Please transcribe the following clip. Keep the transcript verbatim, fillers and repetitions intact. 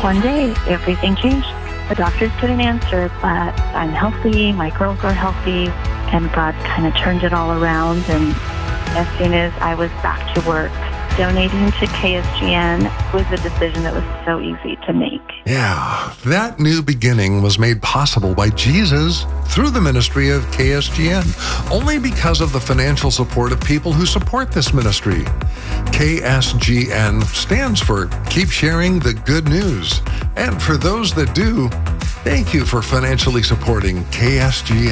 one day, everything changed. The doctors couldn't answer, but I'm healthy, my girls are healthy, and God kind of turned it all around. And as soon as I was back to work, donating to K S G N was a decision that was so easy to make. Yeah, that new beginning was made possible by Jesus through the ministry of K S G N, only because of the financial support of people who support this ministry. K S G N stands for Keep Sharing the Good News. And for those that do, thank you for financially supporting K S G N.